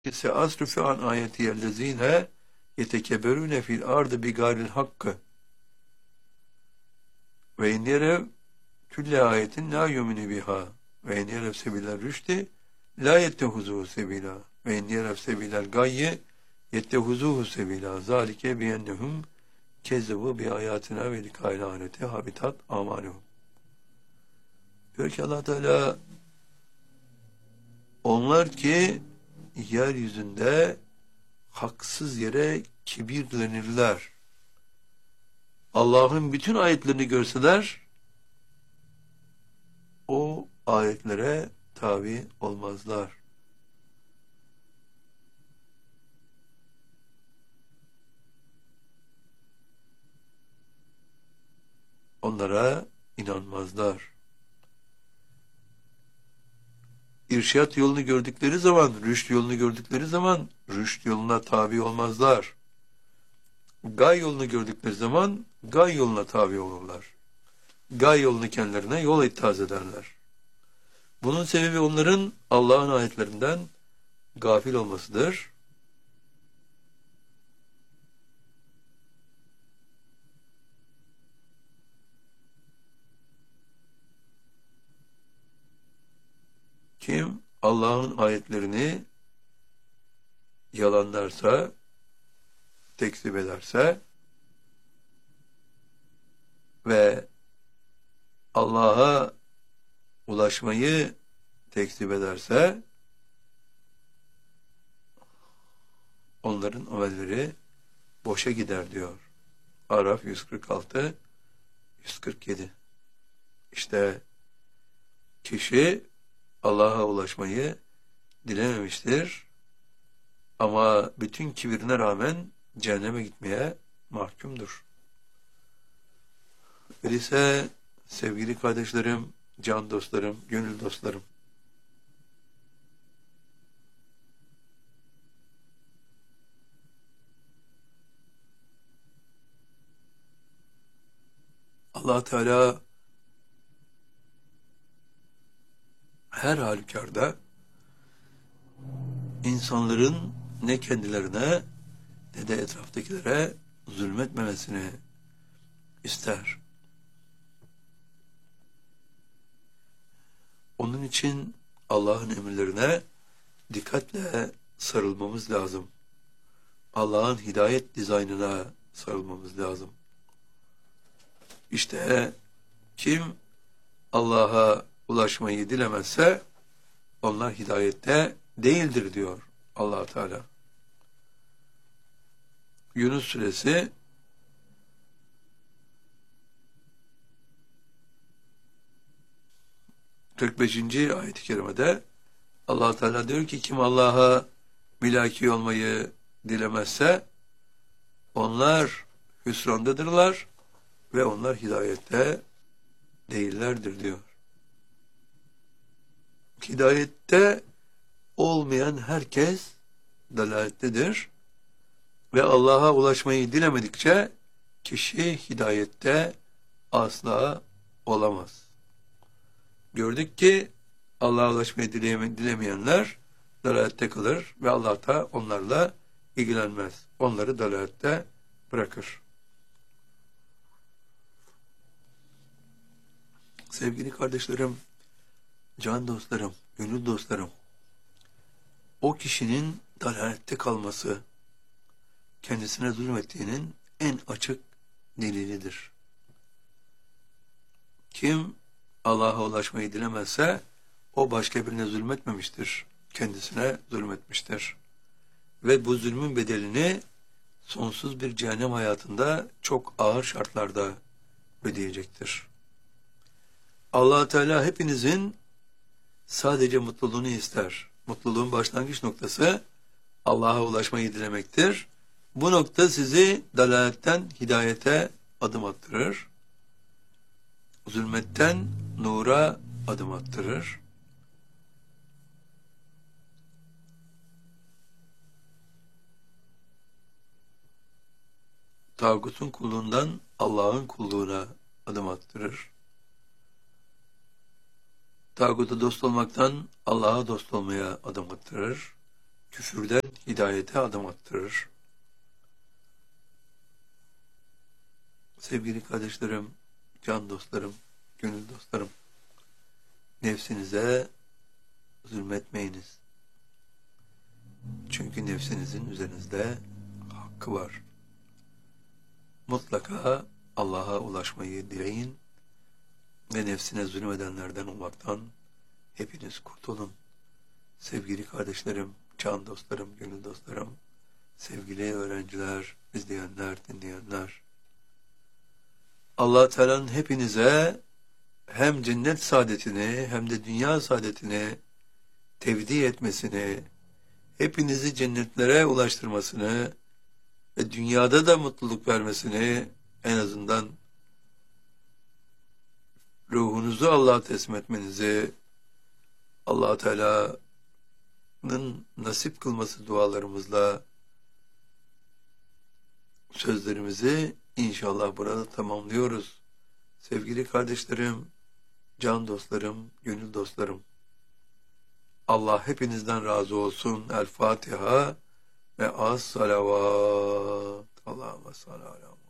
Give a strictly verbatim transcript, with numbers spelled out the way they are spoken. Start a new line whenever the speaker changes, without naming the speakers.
Seasrifu an ayetiyellezine yetekebberune fil ardı bigaril hakkı ve in yerev külle ayetin la yuminu biha ve in yerev sebiler rüşti la yettehuzuhu sebila ve in yerev sebiler gayye yettehuzuhu sebila zalike biyennehum kezzebu bi ayatina ve likayl ahirete habitat amaluhum. Diyor ki Allah Teala, onlar ki yeryüzünde haksız yere kibirlenirler. Allah'ın bütün ayetlerini görseler o ayetlere tabi olmazlar. Onlara inanmazlar. İrşad yolunu gördükleri zaman, rüşt yolunu gördükleri zaman rüşt yoluna tabi olmazlar. Gay yolunu gördükleri zaman gay yoluna tabi olurlar. Gay yolunu kendilerine yol ittihaz ederler. Bunun sebebi onların Allah'ın ayetlerinden gafil olmasıdır. Kim Allah'ın ayetlerini yalanlarsa, tekzip ederse ve Allah'a ulaşmayı tekzip ederse onların amelleri boşa gider diyor. Araf yüz kırk altı yüz kırk yedi. İşte kişi Allah'a ulaşmayı dilememiştir. Ama bütün kibirine rağmen cehenneme gitmeye mahkumdur. Öyleyse sevgili kardeşlerim, can dostlarım, gönül dostlarım, Allah Teala her halükarda insanların ne kendilerine ne de etraftakilere zulmetmemesini ister. Onun için Allah'ın emirlerine dikkatle sarılmamız lazım. Allah'ın hidayet dizaynına sarılmamız lazım. İşte kim Allah'a ulaşmayı dilemezse onlar hidayette değildir diyor Allah Teala. Yunus suresi kırk beşinci ayet-i kerimede Allah Teala diyor ki kim Allah'a milaki olmayı dilemezse onlar hüsrandadırlar ve onlar hidayette değillerdir diyor. Hidayette olmayan herkes dalalettedir ve Allah'a ulaşmayı dilemedikçe kişi hidayette asla olamaz. Gördük ki Allah'a ulaşmayı dilemeyenler dalalette kalır ve Allah da onlarla ilgilenmez. Onları dalalette bırakır. Sevgili kardeşlerim, can dostlarım, gönül dostlarım, o kişinin dalalette kalması kendisine zulmettiğinin en açık delilidir. Kim Allah'a ulaşmayı dilemezse o başka birine zulmetmemiştir, kendisine zulmetmiştir. Ve bu zulmün bedelini sonsuz bir cehennem hayatında çok ağır şartlarda ödeyecektir. Allah Teala hepinizin sadece mutluluğunu ister. Mutluluğun başlangıç noktası Allah'a ulaşmayı dilemektir. Bu nokta sizi dalaletten hidayete adım attırır. Zulmetten nura adım attırır. Tağutun kulluğundan Allah'ın kulluğuna adım attırır. Tağuta dost olmaktan Allah'a dost olmaya adım attırır. küfürden hidayete adım attırır. Sevgili kardeşlerim, can dostlarım, gönül dostlarım, nefsinize zulmetmeyiniz. Çünkü nefsinizin üzerinizde hakkı var. Mutlaka Allah'a ulaşmayı dileyin ve nefsine zulmedenlerden olmaktan hepiniz kurtulun. Sevgili kardeşlerim, can dostlarım, gönül dostlarım, sevgili öğrenciler, izleyenler, dinleyenler, Allah Teala'nın hepinize hem cennet saadetini hem de dünya saadetini tevdi etmesini, hepinizi cennetlere ulaştırmasını ve dünyada da mutluluk vermesini, en azından ruhunuzu Allah'a teslim etmenizi, Allah Teala'nın nasip kılması dualarımızla sözlerimizi inşallah burada tamamlıyoruz. Sevgili kardeşlerim, can dostlarım, gönül dostlarım, Allah hepinizden razı olsun. El Fatiha ve az salavat. Allahümme salli ala